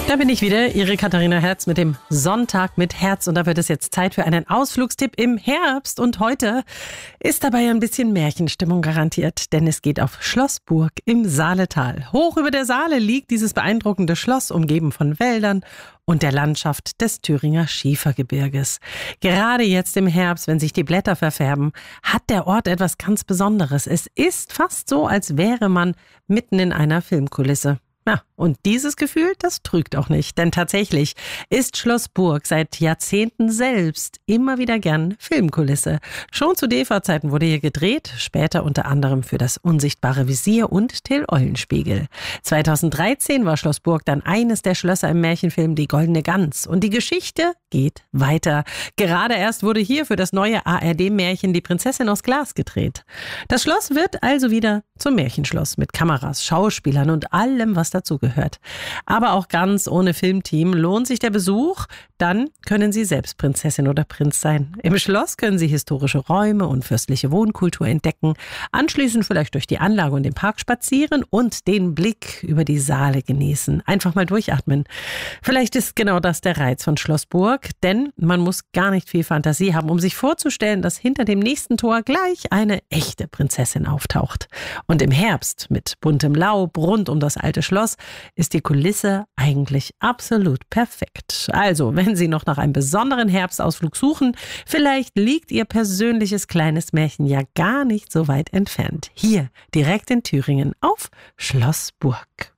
Da bin ich wieder, Ihre Katharina Herz mit dem Sonntag mit Herz. Und da wird es jetzt Zeit für einen Ausflugstipp im Herbst. Und heute ist dabei ein bisschen Märchenstimmung garantiert, denn es geht auf Schloss Burg im Saaletal. Hoch über der Saale liegt dieses beeindruckende Schloss, umgeben von Wäldern und der Landschaft des Thüringer Schiefergebirges. Gerade jetzt im Herbst, wenn sich die Blätter verfärben, hat der Ort etwas ganz Besonderes. Es ist fast so, als wäre man mitten in einer Filmkulisse. Ja, und dieses Gefühl, das trügt auch nicht, denn tatsächlich ist Schloss Burg seit Jahrzehnten selbst immer wieder gern Filmkulisse. Schon zu DEFA-Zeiten wurde hier gedreht, später unter anderem für das Unsichtbare Visier und Till Eulenspiegel. 2013 war Schloss Burg dann eines der Schlösser im Märchenfilm Die Goldene Gans. Und die Geschichte geht weiter. Gerade erst wurde hier für das neue ARD-Märchen Die Prinzessin aus Glas gedreht. Das Schloss wird also wieder zum Märchenschloss mit Kameras, Schauspielern und allem, was dazugehört. Aber auch ganz ohne Filmteam lohnt sich der Besuch. Dann können Sie selbst Prinzessin oder Prinz sein. Im Schloss können Sie historische Räume und fürstliche Wohnkultur entdecken, anschließend vielleicht durch die Anlage und den Park spazieren und den Blick über die Saale genießen. Einfach mal durchatmen. Vielleicht ist genau das der Reiz von Schloss Burg, denn man muss gar nicht viel Fantasie haben, um sich vorzustellen, dass hinter dem nächsten Tor gleich eine echte Prinzessin auftaucht. Und im Herbst mit buntem Laub rund um das alte Schloss ist die Kulisse eigentlich absolut perfekt. Also, wenn Sie noch nach einem besonderen Herbstausflug suchen, vielleicht liegt Ihr persönliches kleines Märchen ja gar nicht so weit entfernt. Hier, direkt in Thüringen auf Schloss Burg.